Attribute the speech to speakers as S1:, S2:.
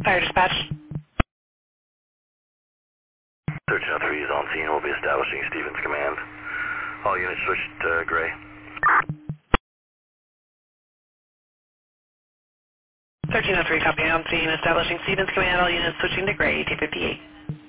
S1: Fire dispatch.
S2: 1303 is on scene. We'll be establishing Stevens command. All units switched gray.
S1: 1303, copy on scene. Establishing Stevens command. All units switching to gray. T58.